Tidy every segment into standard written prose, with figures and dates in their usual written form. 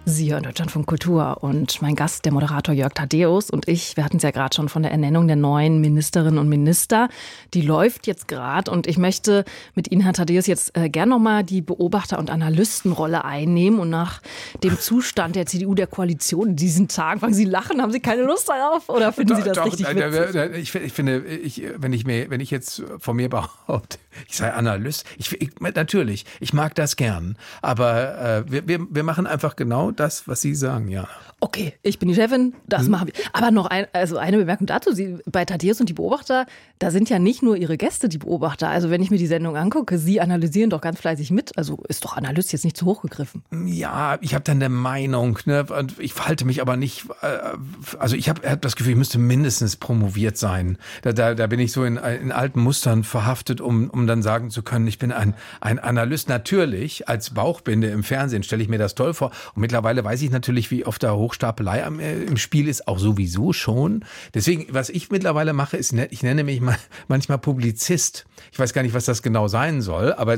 Sie hören Deutschlandfunk Kultur und mein Gast, der Moderator Jörg Thaddäus und ich, wir hatten es ja gerade schon von der Ernennung der neuen Ministerinnen und Minister. Die läuft jetzt gerade und ich möchte mit Ihnen, Herr Thaddäus, jetzt gern nochmal die Beobachter- und Analystenrolle einnehmen und nach dem Zustand der CDU, der Koalition in diesen Tagen, fangen Sie lachen, haben Sie keine Lust darauf oder finden Sie das richtig witzig? Ich finde, wenn ich jetzt von mir behaupte, ich sei Analyst, natürlich, ich mag das gern, aber wir machen einfach genau das, was Sie sagen, ja. Okay, ich bin die Chefin, das machen wir. Aber noch eine Bemerkung dazu. Sie, bei Thaddäus und die Beobachter, da sind ja nicht nur Ihre Gäste die Beobachter. Also wenn ich mir die Sendung angucke, Sie analysieren doch ganz fleißig mit. Also ist doch Analyst jetzt nicht zu hoch gegriffen. Ja, ich habe dann eine Meinung, ne? Und ich verhalte mich aber nicht, also ich habe das Gefühl, ich müsste mindestens promoviert sein. Da bin ich so in alten Mustern verhaftet, um dann sagen zu können, ich bin ein Analyst. Natürlich, als Bauchbinde im Fernsehen stelle ich mir das toll vor. Und mittlerweile weiß ich natürlich, wie oft da Hochstapelei im Spiel ist, auch sowieso schon. Deswegen, was ich mittlerweile mache, ist, ich nenne mich manchmal Publizist. Ich weiß gar nicht, was das genau sein soll, aber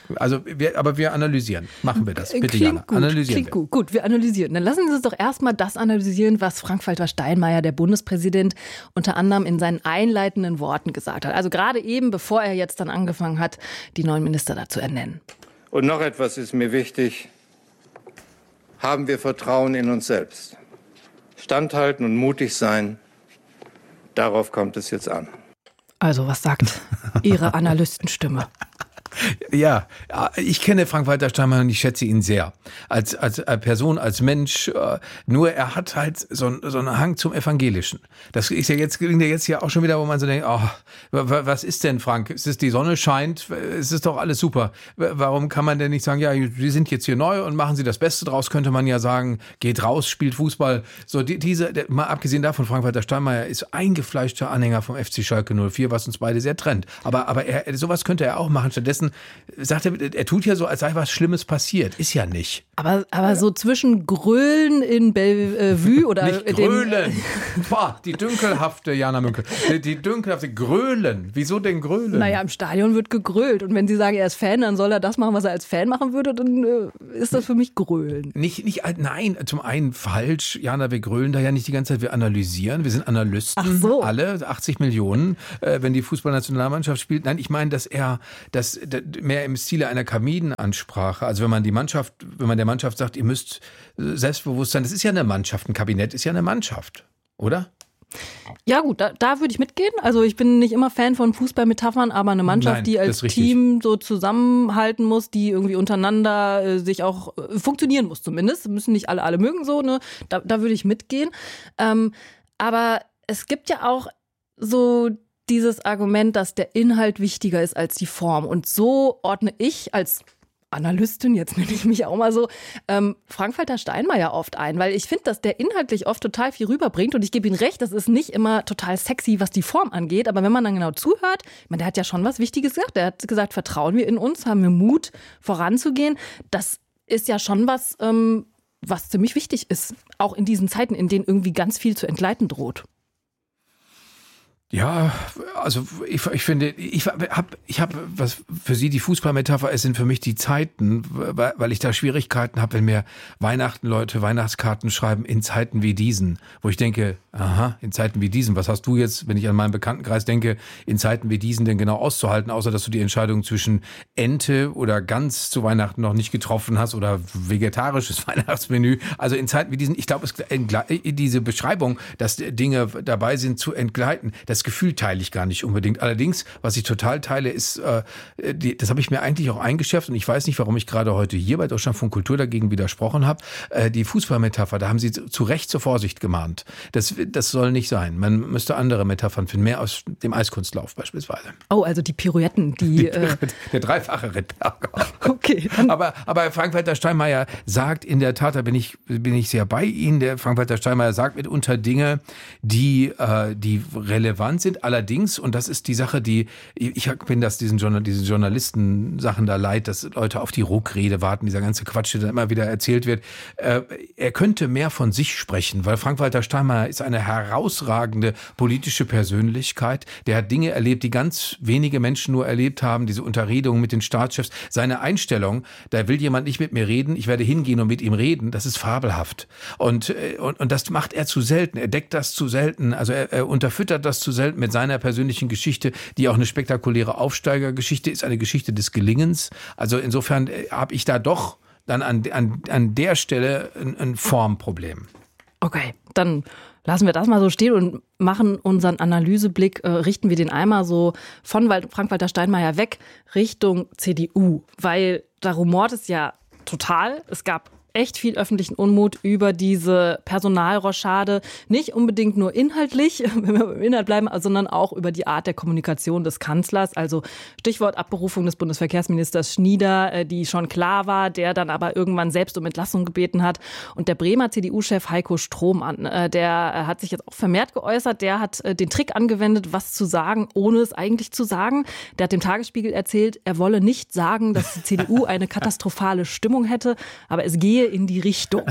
wir analysieren. Machen wir das, bitte, Jana. Analysieren wir. Gut, wir analysieren. Dann lassen Sie uns doch erstmal das analysieren, was Frank-Walter Steinmeier, der Bundespräsident, unter anderem in seinen einleitenden Worten gesagt hat. Also gerade eben, bevor er jetzt dann angefangen hat, die neuen Minister da zu ernennen. Und noch etwas ist mir wichtig. Haben wir Vertrauen in uns selbst. Standhalten und mutig sein, darauf kommt es jetzt an. Also, was sagt Ihre Analystenstimme? Ja, ich kenne Frank-Walter Steinmeier und ich schätze ihn sehr. Als Person, als Mensch. Nur er hat halt so einen Hang zum Evangelischen. Das ist ja klingt jetzt ja auch schon wieder, wo man so denkt, was ist denn, Frank? Es ist die Sonne scheint, es ist doch alles super. Warum kann man denn nicht sagen, ja, Sie sind jetzt hier neu und machen Sie das Beste draus, könnte man ja sagen, geht raus, spielt Fußball. So mal abgesehen davon, Frank-Walter Steinmeier ist eingefleischter Anhänger vom FC Schalke 04, was uns beide sehr trennt. Aber sowas könnte er auch machen. Stattdessen sagt er tut ja so, als sei was Schlimmes passiert. Ist ja nicht. Aber so zwischen Grölen in Bellevue oder nicht Grölen. Boah, die dünkelhafte Jana Münkel. Die dünkelhafte Grölen. Wieso denn Grölen? Naja, im Stadion wird gegrölt. Und wenn Sie sagen, er ist Fan, dann soll er das machen, was er als Fan machen würde, dann ist das für mich Grölen. Nein, zum einen falsch. Jana, wir grölen da ja nicht die ganze Zeit. Wir analysieren. Wir sind Analysten. Ach so. Alle, 80 Millionen, wenn die Fußballnationalmannschaft spielt. Nein, ich meine, dass er das mehr im Stile einer Kaminenansprache. Also wenn man der Mannschaft sagt, ihr müsst selbstbewusst sein, das ist ja eine Mannschaft, ein Kabinett ist ja eine Mannschaft, oder? Ja gut, da würde ich mitgehen. Also ich bin nicht immer Fan von Fußballmetaphern, aber eine Mannschaft, die als Team so zusammenhalten muss, die irgendwie untereinander sich auch funktionieren muss zumindest, müssen nicht alle mögen so, ne? Da würde ich mitgehen. Aber es gibt ja auch so dieses Argument, dass der Inhalt wichtiger ist als die Form. Und so ordne ich als Analystin, jetzt nenne ich mich auch mal so, Frank-Walter Steinmeier oft ein, weil ich finde, dass der inhaltlich oft total viel rüberbringt und ich gebe ihm recht, das ist nicht immer total sexy, was die Form angeht, aber wenn man dann genau zuhört, der hat ja schon was Wichtiges gesagt, der hat gesagt, vertrauen wir in uns, haben wir Mut, voranzugehen, das ist ja schon was, was ziemlich wichtig ist, auch in diesen Zeiten, in denen irgendwie ganz viel zu entgleiten droht. Ja, also ich finde, ich habe was für Sie die Fußballmetapher, es sind für mich die Zeiten, weil ich da Schwierigkeiten habe, wenn mir Leute Weihnachtskarten schreiben in Zeiten wie diesen, wo ich denke, in Zeiten wie diesen, was hast du jetzt, wenn ich an meinen Bekanntenkreis denke, in Zeiten wie diesen denn genau auszuhalten, außer dass du die Entscheidung zwischen Ente oder Gans zu Weihnachten noch nicht getroffen hast oder vegetarisches Weihnachtsmenü. Also in Zeiten wie diesen, ich glaube, diese Beschreibung, dass Dinge dabei sind zu entgleiten, das Gefühl teile ich gar nicht unbedingt. Allerdings, was ich total teile, ist, das habe ich mir eigentlich auch eingeschärft und ich weiß nicht, warum ich gerade heute hier bei Deutschlandfunk Kultur dagegen widersprochen habe. Die Fußballmetapher, da haben Sie zu Recht zur Vorsicht gemahnt. Das soll nicht sein. Man müsste andere Metaphern finden, mehr aus dem Eiskunstlauf beispielsweise. Oh, also die Pirouetten, der dreifache Ritt. Okay. Aber Frank-Walter Steinmeier sagt in der Tat, da bin ich sehr bei Ihnen, der Frank-Walter Steinmeier sagt mitunter Dinge, die relevant relevant sind. Allerdings, und das ist die Sache, ich bin das diesen Journalisten-Sachen da leid, dass Leute auf die Ruckrede warten, dieser ganze Quatsch, der dann immer wieder erzählt wird. Er könnte mehr von sich sprechen, weil Frank-Walter Steinmeier ist eine herausragende politische Persönlichkeit. Der hat Dinge erlebt, die ganz wenige Menschen nur erlebt haben, diese Unterredungen mit den Staatschefs. Seine Einstellung, da will jemand nicht mit mir reden, ich werde hingehen und mit ihm reden, das ist fabelhaft. Und das macht er zu selten, er deckt das zu selten, also er unterfüttert das zu selten mit seiner persönlichen Geschichte, die auch eine spektakuläre Aufsteigergeschichte ist, eine Geschichte des Gelingens. Also insofern habe ich da doch dann an der Stelle ein Formproblem. Okay, dann lassen wir das mal so stehen und machen unseren Analyseblick, richten wir den einmal so von Frank-Walter Steinmeier weg Richtung CDU, weil da rumort es ja total. Es gab echt viel öffentlichen Unmut über diese Personalrochade. Nicht unbedingt nur inhaltlich, wenn wir im Inhalt bleiben, sondern auch über die Art der Kommunikation des Kanzlers. Also Stichwort Abberufung des Bundesverkehrsministers Schnieder, die schon klar war, der dann aber irgendwann selbst um Entlassung gebeten hat. Und der Bremer CDU-Chef Heiko Strohmann, der hat sich jetzt auch vermehrt geäußert. Der hat den Trick angewendet, was zu sagen, ohne es eigentlich zu sagen. Der hat dem Tagesspiegel erzählt, er wolle nicht sagen, dass die CDU eine katastrophale Stimmung hätte, aber es gehe in die Richtung.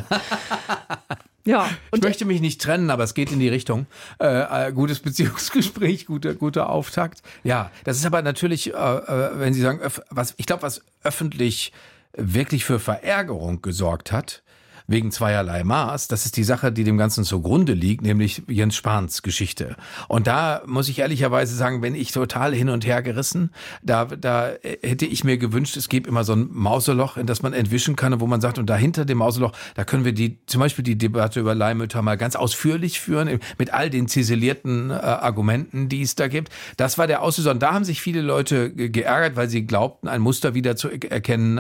Ja, und ich möchte mich nicht trennen, aber es geht in die Richtung. Gutes Beziehungsgespräch, guter Auftakt. Ja, das ist aber natürlich, wenn Sie sagen, was öffentlich wirklich für Verärgerung gesorgt hat, wegen zweierlei Maß, das ist die Sache, die dem Ganzen zugrunde liegt, nämlich Jens Spahns Geschichte. Und da muss ich ehrlicherweise sagen, bin ich total hin und her gerissen. Da hätte ich mir gewünscht, es gibt immer so ein Mauseloch, in das man entwischen kann, wo man sagt, und dahinter dem Mauseloch, da können wir zum Beispiel die Debatte über Leihmütter mal ganz ausführlich führen, mit all den ziselierten Argumenten, die es da gibt. Das war der Auslöser. Und da haben sich viele Leute geärgert, weil sie glaubten, ein Muster wieder zu erkennen,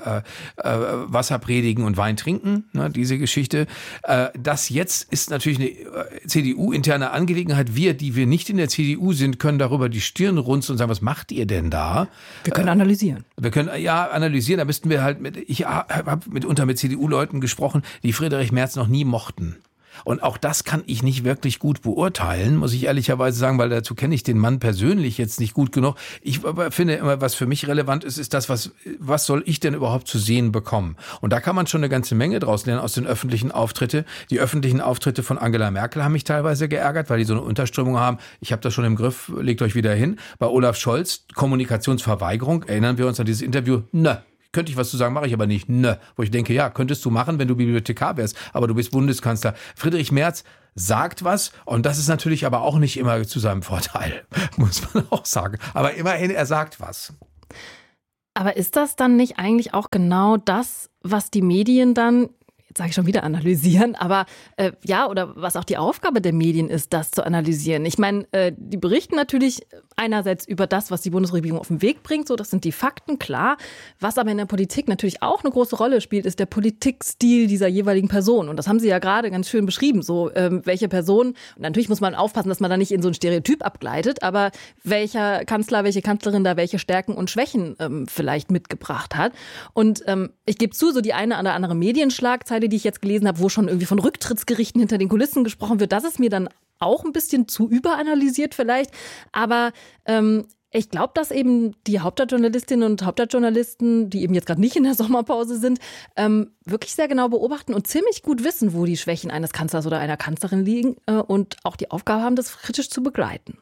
Wasser predigen und Wein trinken, ne? Diese Geschichte. Das jetzt ist natürlich eine CDU-interne Angelegenheit. Wir, die wir nicht in der CDU sind, können darüber die Stirn runzeln und sagen, was macht ihr denn da? Wir können analysieren. Wir können analysieren, da müssten wir halt ich habe mitunter mit CDU-Leuten gesprochen, die Friedrich Merz noch nie mochten. Und auch das kann ich nicht wirklich gut beurteilen, muss ich ehrlicherweise sagen, weil dazu kenne ich den Mann persönlich jetzt nicht gut genug. Ich aber finde immer, was für mich relevant ist das, was soll ich denn überhaupt zu sehen bekommen? Und da kann man schon eine ganze Menge draus lernen aus den öffentlichen Auftritten. Die öffentlichen Auftritte von Angela Merkel haben mich teilweise geärgert, weil die so eine Unterströmung haben. Ich habe das schon im Griff, legt euch wieder hin. Bei Olaf Scholz, Kommunikationsverweigerung, erinnern wir uns an dieses Interview? Könnte ich was zu sagen, mache ich aber nicht. Wo ich denke, ja, könntest du machen, wenn du Bibliothekar wärst, aber du bist Bundeskanzler. Friedrich Merz sagt was und das ist natürlich aber auch nicht immer zu seinem Vorteil, muss man auch sagen. Aber immerhin, er sagt was. Aber ist das dann nicht eigentlich auch genau das, was die Medien dann, jetzt sage ich schon wieder analysieren, aber oder was auch die Aufgabe der Medien ist, das zu analysieren. Ich meine, die berichten natürlich einerseits über das, was die Bundesregierung auf den Weg bringt, so das sind die Fakten, klar. Was aber in der Politik natürlich auch eine große Rolle spielt, ist der Politikstil dieser jeweiligen Person. Und das haben Sie ja gerade ganz schön beschrieben, so welche Person, und natürlich muss man aufpassen, dass man da nicht in so ein Stereotyp abgleitet, aber welcher Kanzler, welche Kanzlerin da welche Stärken und Schwächen vielleicht mitgebracht hat. Und ich gebe zu, so die eine oder andere Medienschlagzeile, die ich jetzt gelesen habe, wo schon irgendwie von Rücktrittsgerichten hinter den Kulissen gesprochen wird, das ist mir dann auch ein bisschen zu überanalysiert vielleicht. Aber ich glaube, dass eben die Hauptstadtjournalistinnen und Hauptstadtjournalisten, die eben jetzt gerade nicht in der Sommerpause sind, wirklich sehr genau beobachten und ziemlich gut wissen, wo die Schwächen eines Kanzlers oder einer Kanzlerin liegen und auch die Aufgabe haben, das kritisch zu begleiten.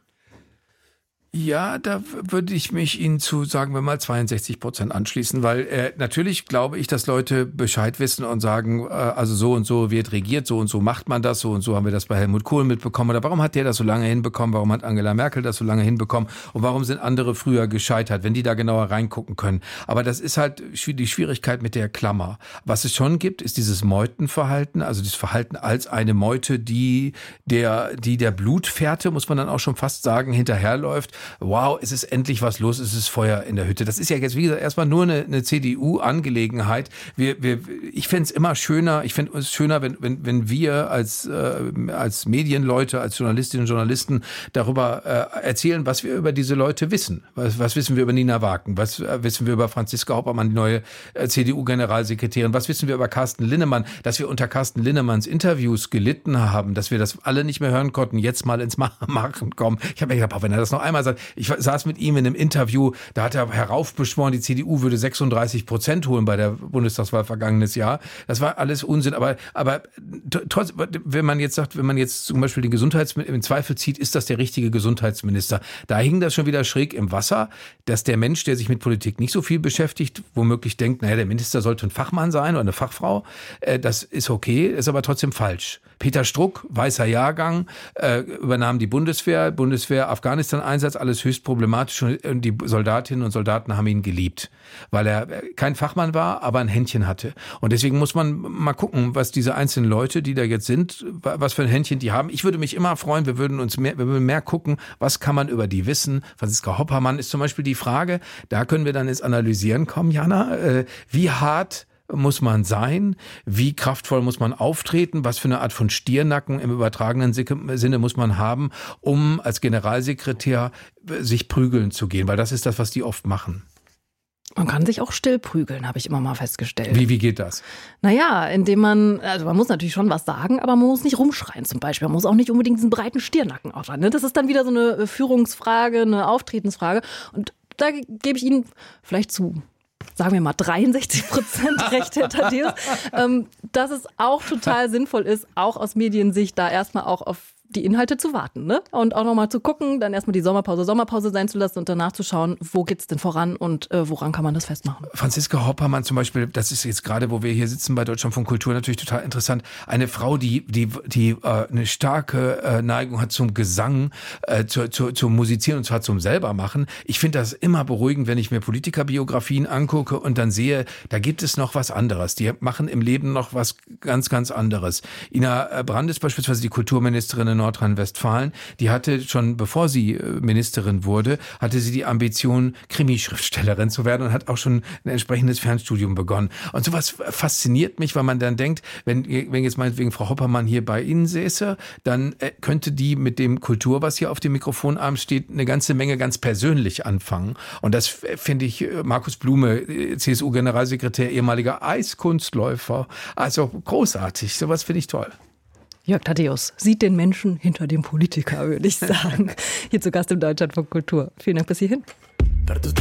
Ja, da würde ich mich Ihnen zu, sagen wir mal, 62% anschließen, weil natürlich glaube ich, dass Leute Bescheid wissen und sagen, also so und so wird regiert, so und so macht man das, so und so haben wir das bei Helmut Kohl mitbekommen. Oder warum hat der das so lange hinbekommen, warum hat Angela Merkel das so lange hinbekommen und warum sind andere früher gescheitert, wenn die da genauer reingucken können. Aber das ist halt die Schwierigkeit mit der Klammer. Was es schon gibt, ist dieses Meutenverhalten, also das Verhalten als eine Meute, die der Blutfährte, muss man dann auch schon fast sagen, hinterherläuft. wow, es ist endlich was los, es ist Feuer in der Hütte. Das ist ja jetzt, wie gesagt, erstmal nur eine CDU-Angelegenheit. Ich fände es immer schöner, wenn wir als Medienleute, als Journalistinnen und Journalisten darüber erzählen, was wir über diese Leute wissen. Was wissen wir über Nina Wagen? Was wissen wir über Franziska Hoppermann, die neue CDU-Generalsekretärin? Was wissen wir über Carsten Linnemann? Dass wir unter Carsten Linnemanns Interviews gelitten haben, dass wir das alle nicht mehr hören konnten, jetzt mal ins Machen kommen. Ich habe mir gedacht, wenn er das noch einmal sagt, ich saß mit ihm in einem Interview, da hat er heraufbeschworen, die CDU würde 36% holen bei der Bundestagswahl vergangenes Jahr. Das war alles Unsinn, aber trotzdem, wenn man jetzt zum Beispiel den Gesundheitsminister im Zweifel zieht, ist das der richtige Gesundheitsminister? Da hing das schon wieder schräg im Wasser, dass der Mensch, der sich mit Politik nicht so viel beschäftigt, womöglich denkt, der Minister sollte ein Fachmann sein oder eine Fachfrau. Das ist okay, ist aber trotzdem falsch. Peter Struck, weißer Jahrgang, übernahm die Bundeswehr, Afghanistan-Einsatz, alles höchst problematisch und die Soldatinnen und Soldaten haben ihn geliebt, weil er kein Fachmann war, aber ein Händchen hatte. Und deswegen muss man mal gucken, was diese einzelnen Leute, die da jetzt sind, was für ein Händchen die haben. Ich würde mich immer freuen, wir würden mehr gucken, was kann man über die wissen. Franziska Hoppermann ist zum Beispiel die Frage, da können wir dann ins Analysieren kommen, Jana, wie hart muss man sein? Wie kraftvoll muss man auftreten? Was für eine Art von Stirnacken im übertragenen Sinne muss man haben, um als Generalsekretär sich prügeln zu gehen? Weil das ist das, was die oft machen. Man kann sich auch still prügeln, habe ich immer mal festgestellt. Wie geht das? Naja, indem man muss natürlich schon was sagen, aber man muss nicht rumschreien zum Beispiel. Man muss auch nicht unbedingt diesen breiten Stirnacken auch dran. Ne? Das ist dann wieder so eine Führungsfrage, eine Auftretensfrage. Und da gebe ich Ihnen vielleicht zu, sagen wir mal 63% recht, Herr Thaddäus, dass es auch total sinnvoll ist, auch aus Mediensicht da erstmal auch auf die Inhalte zu warten, ne? Und auch nochmal zu gucken, dann erstmal die Sommerpause sein zu lassen und danach zu schauen, wo geht's denn voran und woran kann man das festmachen. Franziska Hoppermann zum Beispiel, das ist jetzt gerade, wo wir hier sitzen bei Deutschlandfunk Kultur, natürlich total interessant. Eine Frau, die eine starke Neigung hat zum Gesang, zum Musizieren und zwar zum Selbermachen. Ich finde das immer beruhigend, wenn ich mir Politikerbiografien angucke und dann sehe, da gibt es noch was anderes. Die machen im Leben noch was ganz, ganz anderes. Ina Brandes beispielsweise, die Kulturministerin in Nordrhein-Westfalen, die hatte schon, bevor sie Ministerin wurde, hatte sie die Ambition, Krimischriftstellerin zu werden und hat auch schon ein entsprechendes Fernstudium begonnen. Und sowas fasziniert mich, weil man dann denkt, wenn jetzt meinetwegen Frau Hoppermann hier bei Ihnen säße, dann könnte die mit dem Kultur, was hier auf dem Mikrofonarm steht, eine ganze Menge ganz persönlich anfangen. Und das finde ich, Markus Blume, CSU-Generalsekretär, ehemaliger Eiskunstläufer, also großartig. Sowas finde ich toll. Jörg Thaddäus sieht den Menschen hinter dem Politiker, würde ich sagen. Hier zu Gast im Deutschlandfunk Kultur. Vielen Dank bis hierhin.